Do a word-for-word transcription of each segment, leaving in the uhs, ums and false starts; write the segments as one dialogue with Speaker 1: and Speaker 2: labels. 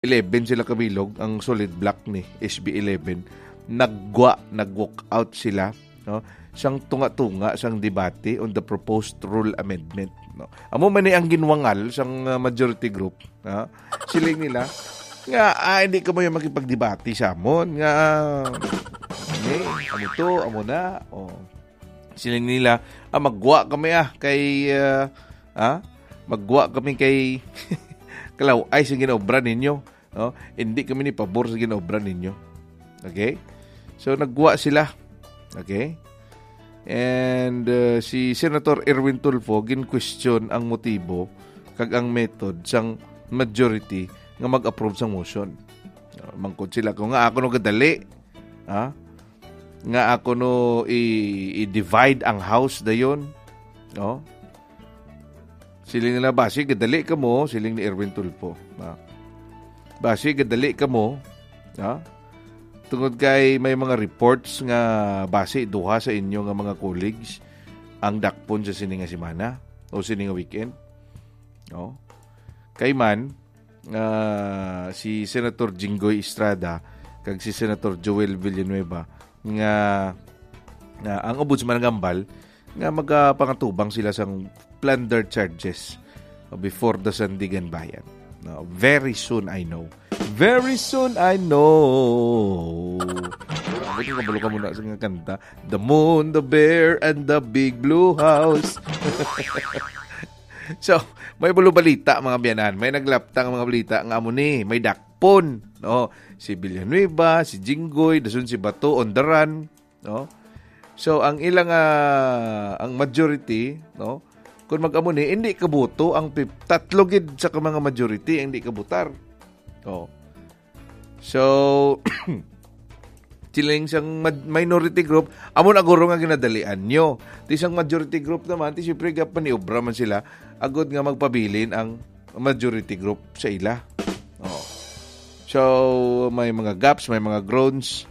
Speaker 1: eleven sila kabilog, ang solid block ni S B eleven. Nagwa, nag-walk out sila, no? Siyang tunga-tunga, siyang debate on the proposed rule amendment, no? Amo man ni ang ginwangal siyang uh, majority group, no? Siling nila nga ah, hindi ka mo yung makipagdebate sa amon nga eh, amo to, amo na. Oh. Siling nila, ah, magwa kami ah kay uh, ah, magwa kami kay kalaw ay sa ginobra ninyo, no? Hindi kami ni pabor sa ginobra ninyo. Okay? So nagwa sila. Okay? And uh, si Senator Erwin Tulfo gin-question ang motibo kag ang method sang majority nga mag-approve sang motion. Uh, mangkot sila ko nga ako no gadali. Ha? Nga ako no i- i-divide ang house dayon. No? Siling nila basi gadali ka mo, siling ni Erwin Tulfo. Ha? Basi gadali ka mo. Ha? Tungod kay may mga reports nga base duha sa inyo nga mga colleagues ang dakpon sa sini nga semana o sini nga weekend. No? Kay man uh, si Senator Jinggoy Estrada kag si Senator Joel Villanueva nga nga ang ombudsman ng Gambal nga magapangatubang sila sang plunder charges before the Sandigan Bayan. No, very soon I know. Very soon I know. Ano yung kabalo ka muna sa nga kanta? The moon, the bear, and the big blue house. So, may bulo balita mga biyanan. May naglaptang mga balita nga amo ni, may dakpon. No? Si Villanueva, si Jinggoy, dasun si Bato on the run. No? So, ang ilang, uh, ang majority, no? Kung mag-amo ni, hindi kabuto ang pip, tatlo gid sa mga majority, hindi kabutar. Oh. So, siling siyang minority group, amo na guro nga ginadalian nyo. Ti siyang majority group naman, ti siyempre pa ni obra man sila, agod nga magpabilin ang majority group sa ila. Oh. So, may mga gaps, may mga groans.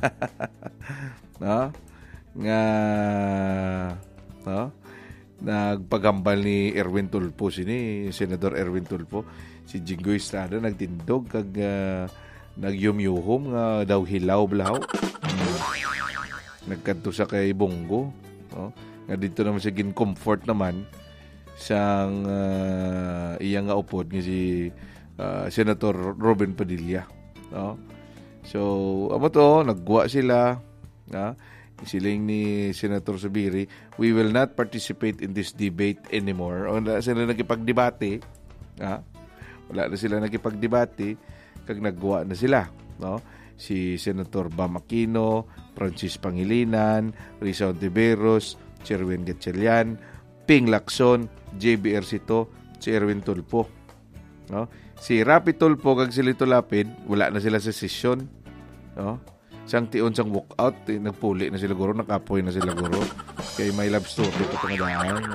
Speaker 1: No? Nga, no? Nagpagambal ni Erwin Tulfo sini Senador Erwin Tulfo si Jinggoy Estrada nagtindog kag uh, nagyumyuhom nga daw hilaw blaw. Hmm. Nagkadto sa kay Bongo, no? Nga dito naman sa gin comfort naman sang uh, iyang nga upod nga si uh, Senator Robin Padilla, no? So amo to nagwa sila, no? Siling ni Senator Subiri, we will not participate in this debate anymore. O na sila nagkipagdebate, ha? Wala na sila nagkipagdebate, kag nagwa na sila, no? Si Senator Bam Aquino, Francis Pangilinan, Risa Ontiveros, Sherwin Gatchalian, Ping Lacson, J B Ercito, si Erwin Tulfo, no? Si Rapi Tulfo kag si Lito Lapid, wala na sila sa session, no? Sang tion sang walkout, eh, nagpuli na sila guro, nakapoy na sila guro. Kay may love story ito pangadaan.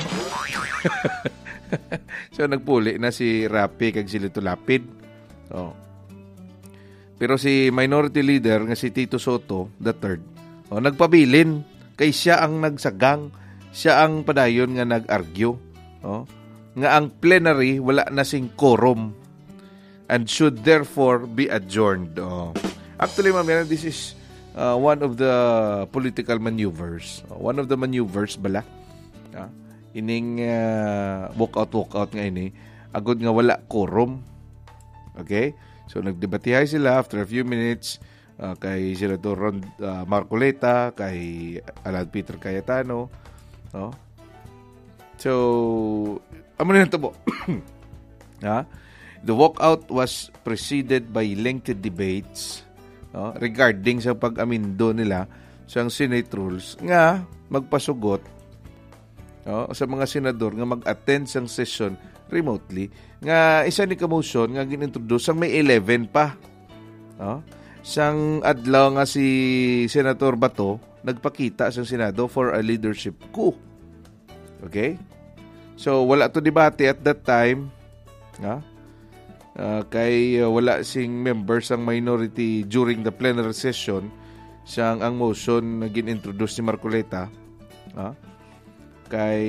Speaker 1: So nagpuli na si Rapi kag si Lito Lapid. Oh. Pero si minority leader nga si Tito Soto the third, oh, nagpabilin kay siya ang nagsagang, siya ang padayon nga nag-argue, oh, nga ang plenary wala na sing quorum and should therefore be adjourned. Oh. Actually, ma'am, this is uh, one of the political maneuvers. Uh, one of the maneuvers, bala. Uh, ining uh, walk-out-walk-out nga ini. Agod nga wala quorum. Okay? So, nagdebatihay sila after a few minutes uh, kay Senator Ron uh, Marcoleta, kay Alan Peter Cayetano. No? So, amo na ito po. Ha? The walkout was preceded by lengthy debates, no, regarding sa pag-amindo nila sa Senate rules nga magpasugot, no, sa mga senador nga mag-attend sa session remotely nga isa ni ka-motion nga ginintroduce sang may eleven pa, no, sang adlaw nga si Senator Bato nagpakita sa Senado for a leadership coup. Okay? So wala to debate at that time, no? Uh, kay uh, wala sing members ang minority during the plenary session siyang ang motion na gin-introduce ni Marcoleta, uh, kay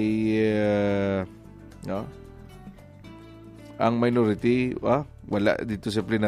Speaker 1: uh, no, ang minority ah, wala dito sa plenary